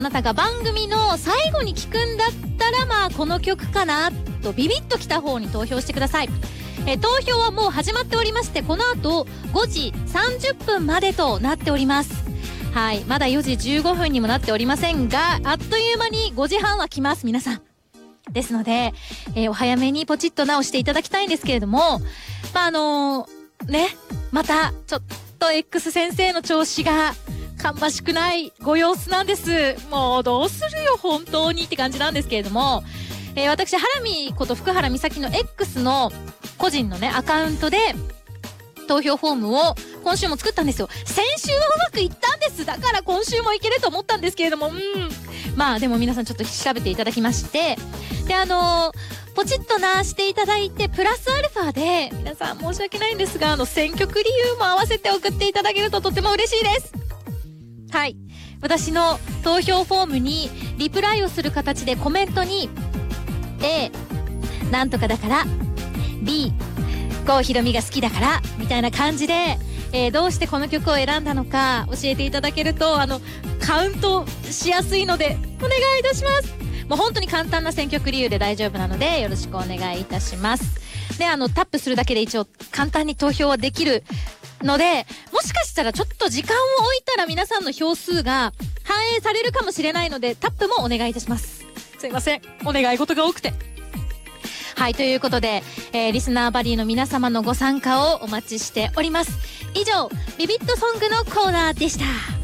あなたが番組の最後に聞くんだったら、まあこの曲かなとビビッときた方に投票してください。投票はもう始まっておりまして、この後5時30分までとなっております。はい、まだ4時15分にもなっておりませんが、あっという間に5時半は来ます皆さん。ですので、お早めにポチッと直していただきたいんですけれども、まあまたちょっと X 先生の調子が芳しくないご様子なんです。もうどうするよ本当にって感じなんですけれども、私ハラミこと福原美咲の X の個人のねアカウントで投票フォームを今週も作ったんですよ。先週はうまくいったんです。だから今週もいけると思ったんですけれども、まあでも皆さんちょっと調べていただきまして、でポチッとなしていただいて、プラスアルファで皆さん申し訳ないんですが選曲理由も合わせて送っていただけるととても嬉しいです。はい、私の投票フォームにリプライをする形でコメントに A なんとかだから、 B 郷ひろみが好きだからみたいな感じで、どうしてこの曲を選んだのか教えていただけるとカウントしやすいのでお願いいたします。もう本当に簡単な選曲理由で大丈夫なのでよろしくお願いいたします。でタップするだけで一応簡単に投票はできるので、もしかしたらちょっと時間を置いたら皆さんの票数が反映されるかもしれないので、タップもお願いいたします。すいません、お願い事が多くて。はい、ということで、リスナーバディの皆様のご参加をお待ちしております。以上ビビットソングのコーナーでした。